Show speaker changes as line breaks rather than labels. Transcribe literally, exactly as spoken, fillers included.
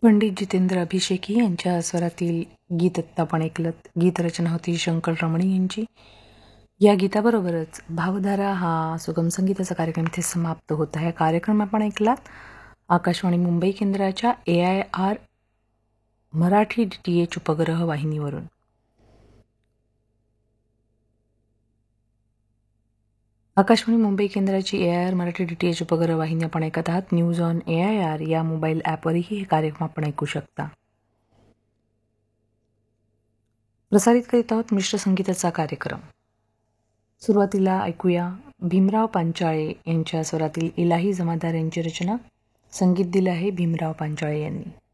पंडित जितेंद्र अभिषेकी यांच्या स्वरातील गीत आत्ता आपण ऐकलं. गीतरचना होती शंकर रमणी यांची. या गीताबरोबरच भावधारा हा सुगम संगीताचा कार्यक्रम इथे समाप्त होत आहे. कार्यक्रम आपण ऐकलात आकाशवाणी मुंबई केंद्राच्या ए I R Marathi D T H उपग्रह वाहिनीवरून. आकाशवाणी मुंबई केंद्राची ए I R Marathi D T H उपग्रह वाहिनी आपण ऐकत आहात. News on A I R या मोबाईल ॲपवरही हे कार्यक्रम आपण ऐकू शकता. प्रसारित करीत आहोत मिश्र संगीताचा कार्यक्रम. सुरुवातीला ऐकूया भीमराव पांचाळे यांच्या स्वरातील इलाही जमादार यांची रचना. संगीत दिलं आहे भीमराव पांचाळे यांनी.